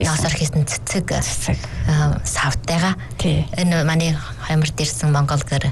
Ясаар хийсэн цэцэг савтайгаа. Энэ манай хаймарт ирсэн Монгол гэр.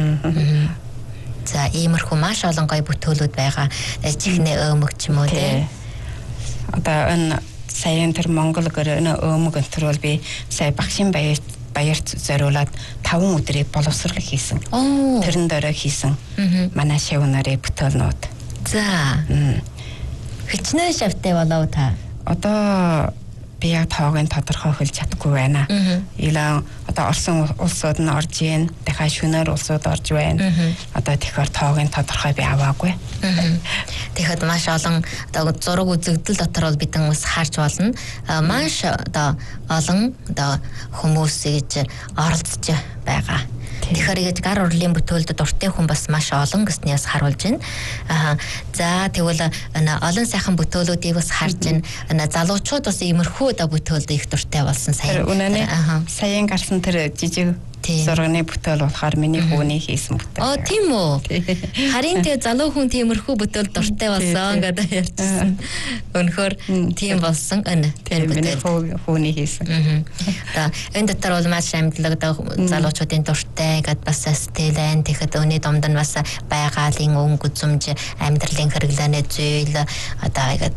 За иймэрхүү маш олон гоё бүтээлүүд байгаа. Чихний өөмөг ч юм уу тий. Одоо энэ саяхан тэр Монгол гэр энэ өөмөг өнтөр бол би сая багшийн баярт зориулаад 5 өдрийг боловсрол хийсэн. Тэрэн дээрээ хийсэн. Манай шав нарын бүтээлнүүд. За. Хичнээн шавтай болов та. Одоо би яг тоогийн тодорхой хэлж чадахгүй байна. Илэн одоо Орсын улсууд нь орж ийн, дахиад шөнөөр улсууд орж байна. Одоо тэгэхээр тоогийн тодорхой би аваагүй. Тэгэхэд маш олон одоо зураг үзэгдэл дотор бол бидэн бас харж болно. Маш одоо олон одоо хүмүүс гэж оролцож байгаа. Тэгэхээр ингэж гар урлагийн бүтээлд дуртай хүн бас маш олон гэснээс харуулж байна. За тэгвэл олон сайхан бүтээлүүдийг бас харж байна. Залуучууд бас иймэрхүү одоо бүтээлд их дуртай болсон сайн. Саяхан гарсан тэр жижиг зурганы бүтээл болохоор миний хүүний хийсэн бүтээл. Тийм үү. Харин тэгээ залуу хүн тиймэрхүү бүтээл дуртай болсон гэдэг ярьчихсан. Өнөхөр тийм болсон энэ миний хүүний хийсэн. Одоо энэ дотор бол маш амьдлаг залуучуудын дуртай гэдэг бас стилэн тэгэхэд өний домд нь бас байгалийн өнгө үзмж амьдралын хэрэглээний зүйл одоо ингээд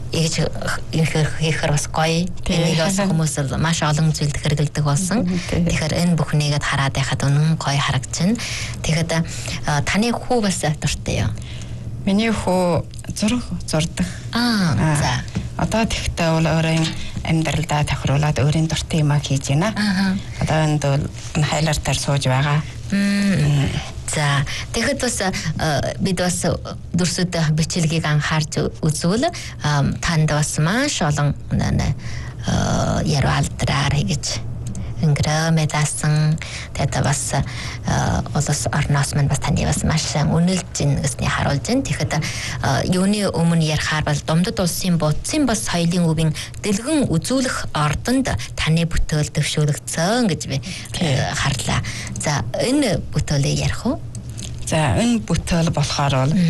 ихэр бас гоё. Энийг бас хүмүүс маш олон зүйлд хэрэгэлдэг болсон. Тэгэхээр энэ бүхнийгэд хараад байхад үнэн гоё харагдчихна. Тэгэхэд таны хүү бас дуртай юу? Миний хүү зурдаг. За. Одоо тэгтээ бол өөрийн амьдралдаа тохируулаад өөрийн дуртай юм хийж байна. Одоо энд бол хайлаар таар сууж байгаа. За тэгэхэд бас бид бас дөрсөд бичлэгийг анхаарч үзвэл танд бас маш олон яруу алдраар хийж өнгөрөө даасан тэгээд бас улс орноос мань бас таны бас маш үнэлж гэсний харуулж байна. Тэгэхэд юуны өмнө ярихаар бол Домдод улсын бодсын бас соёлын өвийн дэлгэн үзүүлэх ордонд таны бүтээл дэвшүүлэгдсэн гэж би харлаа. За энэ бүтээлийг ярих уу? За энэ бүтээл болохоор бол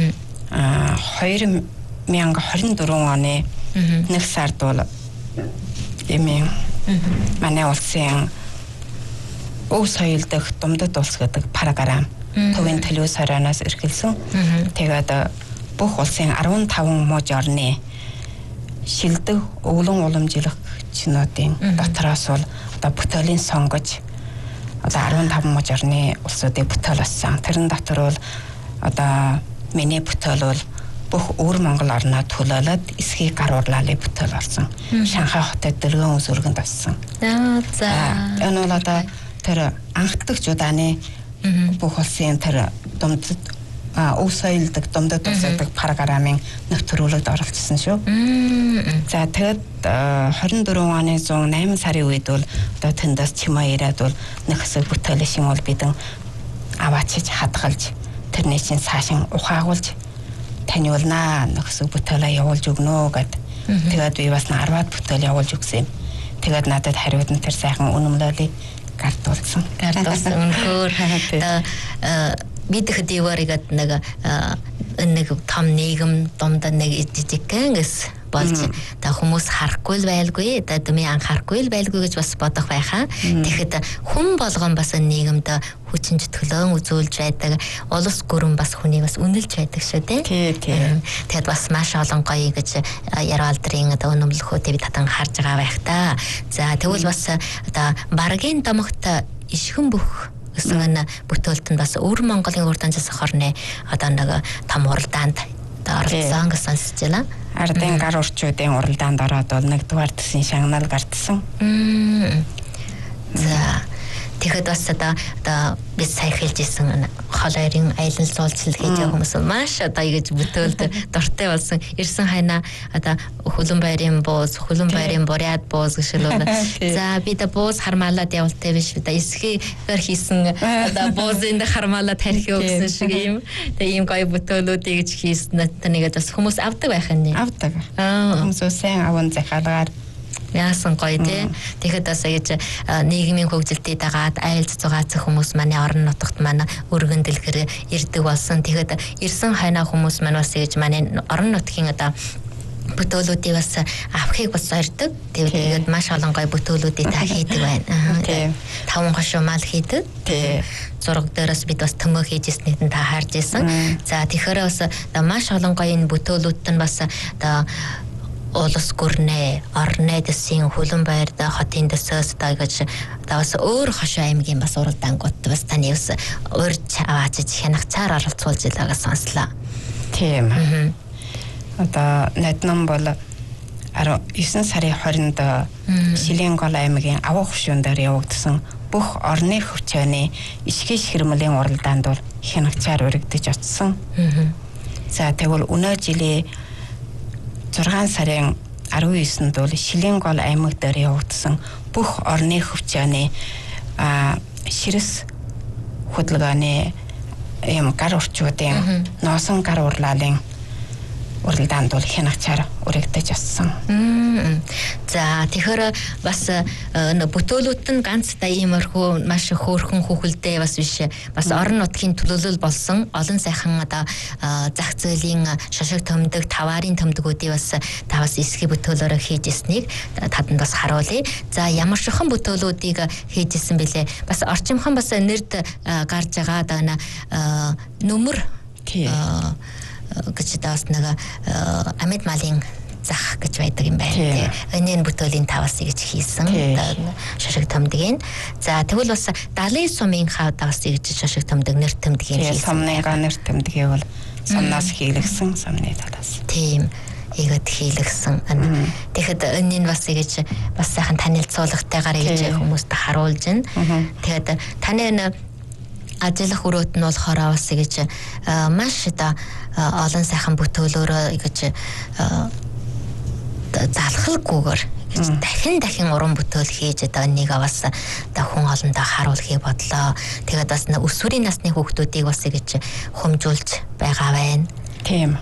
2024 оны 1 сард бол эмээ манай улсын өв соёл дэх Домдод улс гэдэг програм төвийн төлөвс хорионоос эрхэлсэн. Тэгээд бүх улсын 15 мууж орны шилдэг өвлөн уламжлах чинуудын дотроос бол одоо бүтээлийн сонгож одоо 15 мууж орны улсуудыг бүтээл болсон. Тэрэн дотор бол одоо миний бүтээл бол бүх өвөр Монгол орноо төлөөлөд эсхийг гаруурлалыг бүтээл болсон. Шанхай хотод дэлгэн үзүргэнд болсон. За. Энэ бол одоо тэр анхдагч удааны бүх улсын тэр Домдод өв соёлдог Домдод улсдаг програмын нэвтрүүлэгт оролцсон шүү. За тэгэд 24 оны 108 сарын үед бол одоо тэндээс чимээ ирээд бол нэг хэсэг бүтээл шин бол бидэн аваачиж хадгалж тэрний чинь цаашин ухаагуулж таниулнаа нэг хэсэг бүтээлээ явуулж өгнө гэд. Тэгээд би бас 10-аад бүтээл явуулж өгсөн юм. Тэгээд надад хариуд нь тэр сайхан үнэмлэлийг гартуулсан. Өнөхөр бид хэдийгээр нэг том нийгэм домд нэг жижиггээс болж та хүмүүс харахгүй байлгүй дэмий анхаарахгүй байлгүй гэж бас бодох байхаа. Тэгэхэд хүн болгон бас нийгэмд хүчин чөтгөлөн үзүүлж байдаг улс гүрэн бас хүнийг бас үнэлж байдаг шүү дээ. Тэгэхэд бас маш олон гоё гэж яруу алдрын үнэмлэхүүдийг би татан харж байгаа байх та. За тэгвэл бас одоо баргийн домогт ишхэн бүх гэсэн бүтээлтэнд бас өвөр Монголын урд анжаас хорны одоо нэг том уралдаанд оролцсон гэсэн сонсож байна. Ардын гар урчуудын уралдаанд ороод бол 1-р төсний шагнал гардсан. За тэгэхэд бас одоо бид сая хэлж исэн холойрын аялал жуулчлал хийж байгаа хүмүүс маш одоо ингэж бүтээлд дуртай болсон. Ирсэн хайна одоо хөлөн байрын бууз, хөлөн байрын буряд бууз гэшэлүүд. За би да бууз хармаалаад явалтай биш. Одоо эсгээр хийсэн одоо буузын хармаалаад тарих юу гэсэн шиг юм. Тэгээ ийм гоё бүтээлүүдийг гэж хийсэн. Таныг бас хүмүүс авдаг байх нь. Авдаг. Хүмүүс сайн аван захиалгаар яасан гоё тий. Тэгэхэд бас ингэж нийгмийн хөгжилтэд дагаад айлз зугаацах хүмүүс манай орон нутагт манай өргөн дэлгэр ирдэг болсон. Тэгэхэд ирсэн хайна хүмүүс маань бас ингэж манай орон нутгийн одоо бүтээлүүдийг бас авахыг бас зорддог. Тэгээд маш олон гоё бүтээлүүдийг та хийдэг байна. Тийм. 5 хошуу мал хийдэг. Тийм. Зураг дээрээс бид бас төмөө хийжсэнийг та харж ирсэн. За тэгэхээр бас маш олон гоё энэ бүтээлүүд нь бас улс гүрнээ, орны дэсийн хөлөн байр хотын дэсээс гэж бас өөр хошоо аймгийн бас уралдаангууд бас таны бас урьж аваач хянагцаар оролцуулж байгааг сонслоо. Тийм. Одоо Наднам бол 19 сарын 20-нд Шилэнгол аймгийн Авах хошуун дээр явагдсан бүх орны хөвчөөний ишгиш хэрмэлийн уралдаанд бол хянагцаар урагдж очсон. За тэгвэл өнөө жилийн 6 сарын 19-нд бол Шилэнгол аймаг дээр явагдсан бүх орны хөвчөөний ширэс хөдөлгөөний юм гар урчуудын носон гар урлалын уралдаанд бол хянагчаар урагдаж авсан. За тэгэхээр бас бүтээлүүд нь ганц та иймэрхүү маш хөөрхөн хүүхэлдэй бас биш. Бас орон нутгийн төлөөлөл болсон олон сайхан одоо зах зээлийн шошиг төмдөг, таварын төмдгүүдийг бас та бас эсхий бүтээлөөрөө хийж ирснийг таданд бас харуулъя. За ямар шохон бүтээлүүдийг хийж ирсэн бэлээ. Бас орчимхон бас нэрд гарч байгаа одоо нүмер гэж даас нэг амьд малын зах гэж байдаг юм байна. Энийн бүтээлийн таваас гэж хийсэн. Шошиг төмдөгийн. За тэгвэл бас далайн сумын таваас гэж шошиг төмдөг нэр төмдөгийн хийсэн. Сумны нэр төмдөгийг бол сумнаас хийлгсэн сумны талаас. Тийм. Игэд хийлгсэн. Тэгэхэд энийн бас гэж бас сайхан танилцуулгатай гарыг гэж хүмүүст харуулж байна. Тэгээд таны ажиллах өрөөт нь болохоор бас гэж маш олон сайхан бүтээлөөрөө гэж залхалгүйгээр дахин уран бүтээл хийж одоо нэг бас хүн олондоо харуулахыг бодлоо. Тэгээд бас өсвөрийн насны хүүхдүүдийг бас гэж хөмжүүлж байгаа байна. Тийм.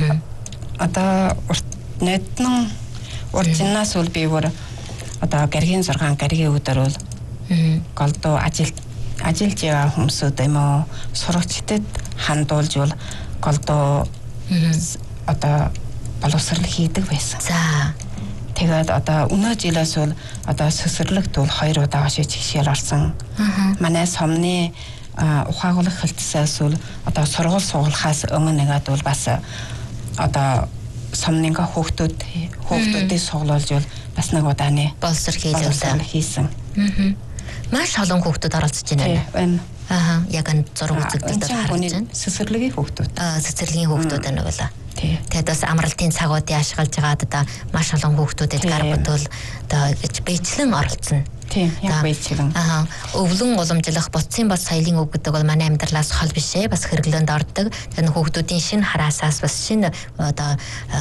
Одоо Наднам урднаас үл би бүр одоо гаригийн 6 гаригийн өдөр бол голдуу ажиллаж байгаа хүмүүсүүд юм уу сурагчдад хандуулж бол голдуу одоо боловсрал хийдэг байсан. За тэгээд одоо өнөө жилээс бол одоо сөсөрлөгт бол 2 удаа хашиж хишээр орсон. Манай сумны ухаагуулах хэлтсээс бол одоо сургууль суулгахаас өмнө нэгэд бол бас одоо сумныг хүүхдүүдийг суглуулж бол бас нэг удааны боловсрал хийсэн. Маш олон хүүхдүүд оролцож байна. Яг энэ зураг үзэгдэлд харж байна. Цэцэрлэгийн хүүхдүүд. Цэцэрлэгийн хүүхдүүд байна болоо. Тэгээд бас амралтын цагуудыг ашиглаж байгаад одоо маш олон хүүхдүүдэд гар бүтэл одоо гэж бэйчлэн оролцсон. Тийм, яг бэйчлэн. Өвлөн уламжлах буцын бас соёлын үг гэдэг бол манай амьдралаас хол биш ээ. Бас хэрэглээнд ордог. Тэгээд хүүхдүүдийн шинэ хараасаас бас шинэ одоо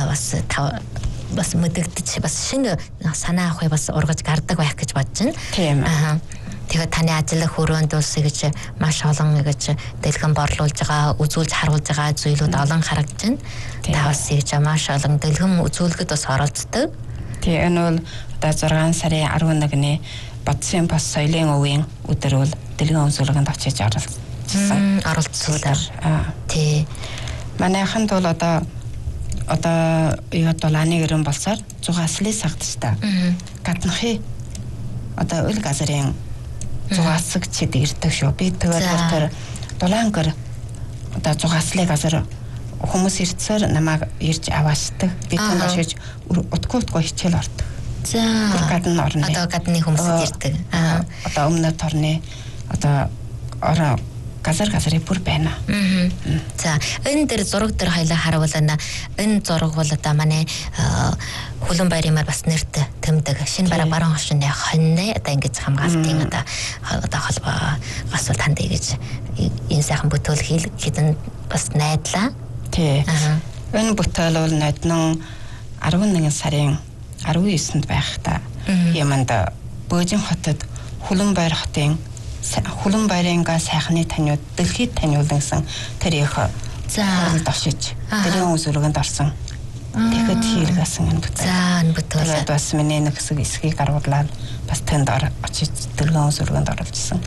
бас мэдэгдэж бас шинэ санаа авахыг бас ургаж гардаг байх гэж бодож байна. Тийм. Тэгээд таны ажиллах өрөөнд ус гэж маш олон гэж дэлгэн борлуулж байгаа, үзүүлж харуулж байгаа зүйлүүд олон харагдаж байна. Та бас гэж маш олон дэлгэн үзүүлгэд бас оролцдог. Тийм, энэ бол одоо 6 сарын 11-ний Бодсын бас соёлын өвийн өдөр бол дэлгэн үзүүлгэнд очиж оролцсон. Тий. Манайханд бол одоо юу долааны гэрэн болсоор зугааслыг сагдчихта. Гаднахи одоо үл газрын зугаасгчид ирдэг шүү. Би тэгээд тэр дулаангэр одоо зугааслыг газар хүмүүс ирцээр намайг ирж аваачдаг. Би тэнд очиж утгуутгүй хичээл ордог. За гадна орно. Одоо гадны хүмүүс ирдэг. Одоо өмнөд орны одоо ороо газар бүр байна. За энэ дээр зураг дээр хоёлаа харуулна. Энэ зураг бол одоо манай хөлөн байрмаар бас нэрт тэмдэг. Шинэ баруун хошины хоньны одоо ингэж хамгаалтын одоо холбоо бас танд гэж энэ сайхан бүтээл хийхэд бас найдлаа. Тий. Энэ бүтээл бол Наднам 11 сарын 19-нд байхдаа Яманд Бөөжин хотод хөлөн байр хотын хөлөн байрынга сайхны таниуд дэлхийд таниулсан тэр их заалд очиж тэрийн үзүүлгэнд орсон. Тэгэхэд хийлгэсэн энэ бүтээл. За энэ бүтээл бас миний нэг хэсэг эсхийг гаргуулаад бас тэнд очиж дэлгэн үзүүлгэнд оролцсон.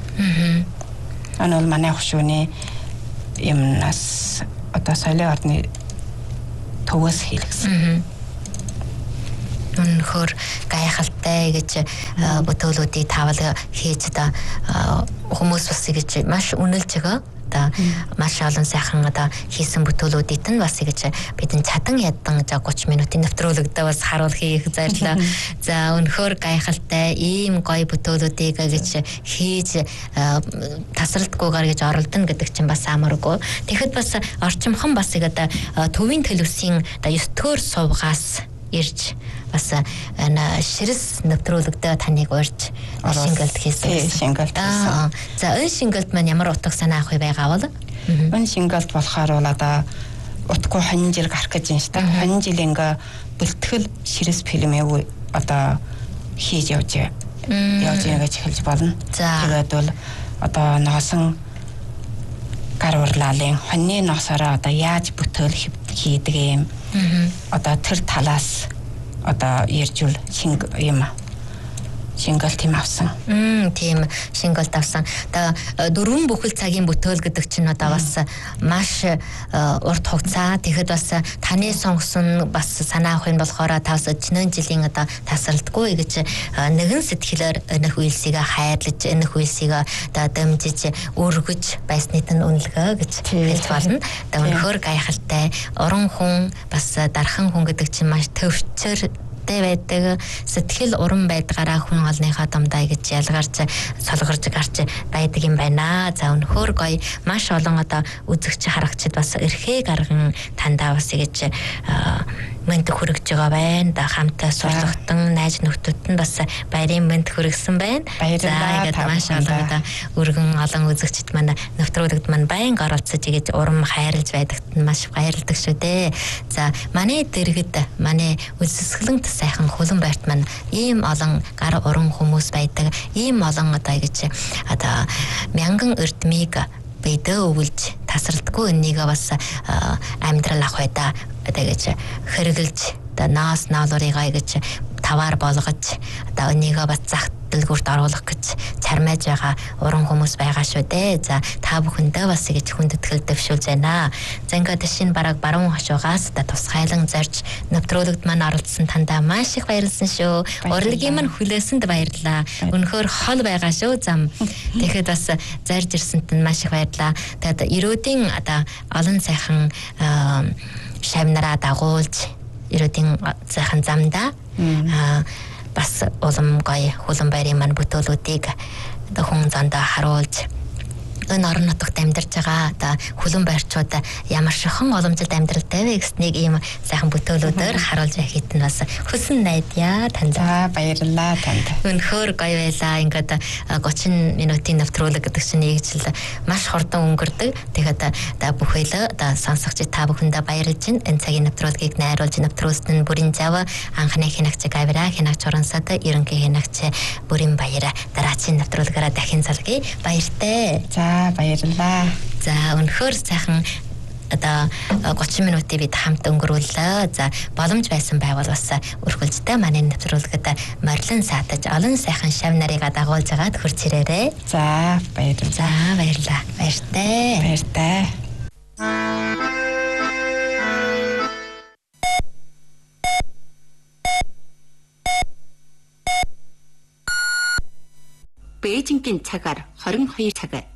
Энэ бол манай хошууны юмнаас одоо соёлын орны төвөөс хийлгэсэн. Өнөхөр гайхалтай гэж бүтээлүүдийг тавлаа хийж одоо хүмүүс бас гэж маш үнэлж байгаа. Маш олон сайхан одоо хийсэн бүтээлүүдийг нь бас гэж бидний чадан ядан 30 минутын нэвтрүүлэгдээ бас харуулахыг зарлаа. За өнөхөр гайхалтай ийм гоё бүтээлүүдийг гэж хийж тасралтгүйгээр гэж оролдоно гэдэг чинь бас амаргүй. Тэгэхэд бас орчимхон бас одоо төвийн төлөвсийн одоо 9 дугаар сувгаас ирж бас ширс нэвтрүүлэгдээ таныг урьж шингэлт хийсэн. Шингэлт хийсэн. За энэ шингэлт маань ямар утга санаа авах байгаа бол? Энэ шингэлт болохоор бол одоо утгагүй хонин жил гарах гэж байна шүү дээ. Хонин жил ингээ бүлтгэл ширс фильмээ одоо хийж явж гэж хэлж болно. Тэгээд бол одоо носон гар урлалын хоньны носороо одоо яаж бүтээл хийдэг юм. Одоо тэр талаас одоо ярьжул шингэлт тийм авсан. Тийм шингэлт авсан. Одоо 4 бүхэл цагийн бүтээл гэдэг чинь одоо бас маш урт хугацаа. Тэгэхэд бас таны сонгосон бас санаа авах юм болохоор 5-4 жилийн одоо тасралтгүй гэж нэгэн сэтгэлээр энэх үйлсийг хайрлаж, энэх үйлсийг одоо дэмжиж өргөж байсныг нь үнэлгөө гэж хэлж болно. Одоо өнөхөр гайхалтай уран хүн бас дархан хүн гэдэг чинь маш төвчөр байдаг сэтгэл уран байдгаараа хүн олныхаа дамдаа гэж ялгарч солгорж гарч байдаг юм байна. За өнөхөр гоё маш олон одоо үзэгч харагчид бас эрхээ гарган тандаа бас гэж мэд хүргэж байгаа байна. Да хамтаа сурлагтан найз нөхдөд нь бас баярын мэд хүргэсэн байна. Баярлалаа. Маш олон одоо өргөн олон үзэгчд манай нэвтрүүлэгт маань байнга оролцож ингэж урам хайрлаж байдагт нь маш баярлдаг шүү дээ. За манай дэргэд манай үлсэлгэлэнт сайхан хөлөн байрт маань ийм олон гар уран хүмүүс байдаг. Ийм олон одоо гэж одоо мянган эрдмийг бэдэ өвлж тасралтгүй энийг бас амьдрал ах байда гэж хэрэгэлж одоо наас наалуурыгаа гэж таваар болгож одоо энийг бас зах дэлгүүрт оруулах гэж чармайж байгаа уран хүмүүс байгаа шүү дээ. За та бүхэндээ бас гэж хүндэтгэл дэвшүүлж байна. За ингээд шинэ бараг баруун хошуугаас одоо тусгайлан зорж нэвтрүүлэгт маань оролцсон тандаа маш их баярлсан шүү. Урлагийн маань хүлээсэнд баярлалаа. Өнөхөр хол байгаа шүү зам. Тэгэхэд бас зарж ирсэнд нь маш их баярлалаа. Тэгээд ерөөдийн одоо олон сайхан шавнараа дагуулж ерөөдийн сайхан замдаа бас улам гоё хөлөн байрын маань бүтээлүүдийг одоо хүн зандаа харуулж энэ орон нутагт амьдарч байгаа одоо хөлөн байрчууд ямар шихэн уламжлалт амьдралтай вэ гэснийг ийм сайхан бүтээлүүдээр харуулж яхад нь бас хүсэн найдаа танд. За баярлалаа танд. Өнөхөр гоё байлаа. Ингээд 30 минутын нэвтрүүлэг гэдэг чинь нэгжил маш хурдан өнгөрдөг. Тэгэхээр одоо бүхэл одоо сонсогч та бүхэндээ баярлж байна. Энэ цагийн нэвтрүүлгийг найруулж нэвтрүүлсэн нь бүрийн зав анхны хянагч Гавира, хянагч Орансад, ерөнхий хянагч Бүрийн Баяр. Дараагийн нэвтрүүлгаараа дахин салгая. Баяртай. Баярлалаа. За өнөхөр сайхан одоо 30 минутыг бид хамт өнгөрүүллээ. За боломж байсан байвал бас өрхөлжтэй манай нэвтрүүлгэд морилон саатаж олон сайхан шав нарыг дагуулж агаад хурц ирээрээ. За баярлалаа. За баярлалаа. Баяртай. Баяртай. Бээжингийн цагаар 22 цаг.